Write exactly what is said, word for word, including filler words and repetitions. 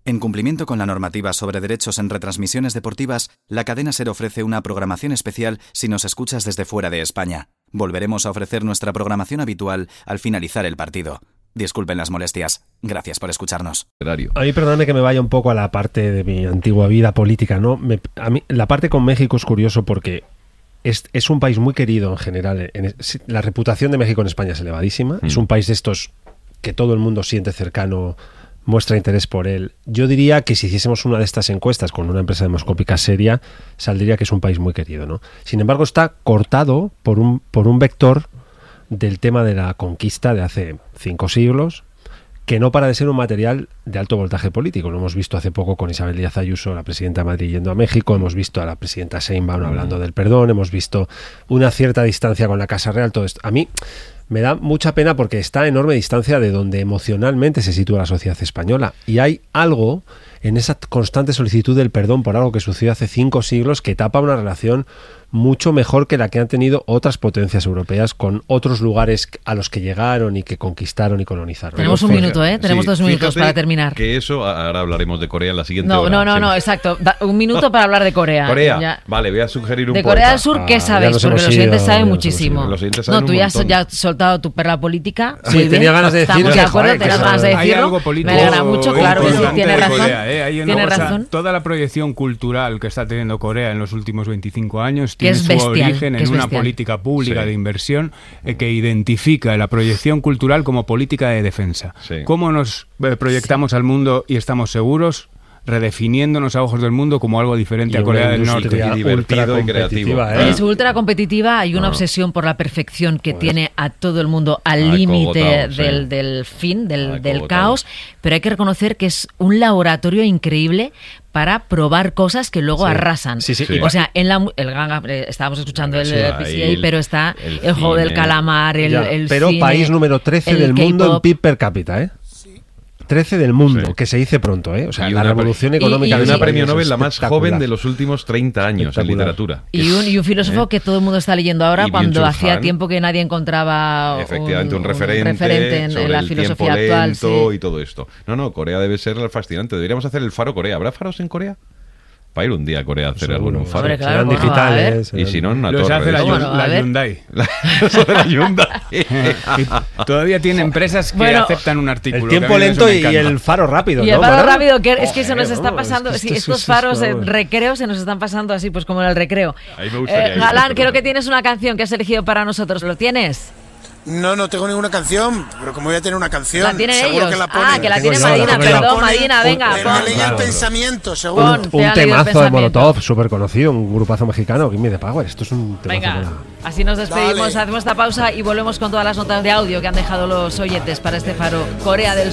En cumplimiento con la normativa sobre derechos en retransmisiones deportivas, la cadena SER ofrece una programación especial si nos escuchas desde fuera de España. Volveremos a ofrecer nuestra programación habitual al finalizar el partido. Disculpen las molestias. Gracias por escucharnos. A mí, perdóname que me vaya un poco a la parte de mi antigua vida política, ¿no? Me, a mí, la parte con México es curioso porque es, es un país muy querido en general. En, la reputación de México en España es elevadísima. Mm. Es un país de estos que todo el mundo siente cercano, muestra interés por él. Yo diría que si hiciésemos una de estas encuestas con una empresa demoscópica seria, saldría que es un país muy querido, ¿no? Sin embargo, está cortado por un, por un vector del tema de la conquista de hace cinco siglos, que no para de ser un material de alto voltaje político. Lo hemos visto hace poco con Isabel Díaz Ayuso, la presidenta de Madrid, yendo a México, hemos visto a la presidenta Sheinbaum hablando del perdón, hemos visto una cierta distancia con la Casa Real, todo esto. A mí me da mucha pena porque está a enorme distancia de donde emocionalmente se sitúa la sociedad española, y hay algo en esa constante solicitud del perdón por algo que sucedió hace cinco siglos que tapa una relación mucho mejor que la que han tenido otras potencias europeas con otros lugares a los que llegaron y que conquistaron y colonizaron. Tenemos un minuto, ¿eh? Tenemos sí, dos minutos para terminar. Que eso, ahora hablaremos de Corea en la siguiente no, hora. No, no, no, exacto. Da, un minuto para hablar de Corea. Corea, ya. Vale, voy a sugerir un De poco. Corea del Sur, ¿qué ah, sabéis? Porque los oyentes saben muchísimo. Los oyentes saben no, tú ya has, ya has soltado tu perla política. Sí, Muy tenía bien. ganas de decirlo. Estamos de acuerdo, tenías ganas de decirlo. Hay algo político. Me alegra mucho, claro que sí, tiene razón. Corea, ¿eh? Hay una tiene cosa, razón. Toda la proyección cultural que está teniendo Corea en los últimos veinticinco años tiene es su bestial, origen en una bestial. política pública sí. de inversión eh, que identifica la proyección cultural como política de defensa. Sí. ¿Cómo nos eh, proyectamos sí. al mundo y estamos seguros? Redefiniéndonos a ojos del mundo como algo diferente y a Corea del Norte. Y divertido y creativo. ¿eh? Es ultra competitiva y una no. obsesión por la perfección que pues, tiene a todo el mundo al límite sí. del, del fin, del, del caos, pero hay que reconocer que es un laboratorio increíble para probar cosas que luego sí. arrasan. Sí, sí, sí. O sea, en la el ganga, estábamos escuchando el, sí, el P C A, el, pero está el, el juego cine. del calamar, el, ya, el pero cine, país número trece del mundo en P I B per cápita, ¿eh? trece del mundo, sí. que se dice pronto, ¿eh? O sea, y la revolución económica. Y, y de una sí. premio Nobel la más joven de los últimos treinta años en literatura. Y un, y un filósofo ¿eh? que todo el mundo está leyendo ahora, y cuando hacía tiempo que nadie encontraba efectivamente un, un referente, un referente en, sobre en la el filosofía tiempo actual. Lento Sí. y todo esto. No, no, Corea debe ser fascinante. Deberíamos hacer el Faro Corea. ¿Habrá faros en Corea? Para ir un día a Corea a hacer Seguro. algún faro. Hombre, claro, serán bueno, digitales. Y si no, en una Los torre. hace la, bueno, la Hyundai. La, la Hyundai. Todavía tiene empresas que bueno, aceptan un artículo. El tiempo lento y el faro rápido. Y el ¿no, faro Mara? rápido, que es que se nos Joder, está no, pasando. es que Sí, esto, estos esto, faros esto, de recreo se nos están pasando así, pues como en el recreo. Ahí me gustaría eh, Galán, creo que tienes una canción que has elegido para nosotros. ¿Lo tienes? No, no tengo ninguna canción, pero como voy a tener una canción, la tienen seguro ellos. que la ponen. Ah, que la tiene yo, Madina, la perdón, ponen, Madina, venga, me, pon. me leía el pensamiento, seguro. Pon, Un, te un ha leído el temazo de pensamiento. Molotov, súper conocido, un grupazo mexicano, Gimme the Power. Esto es un temazo. Venga, para... así nos despedimos, Dale. hacemos esta pausa y volvemos con todas las notas de audio que han dejado los oyentes para este faro Corea del Sur.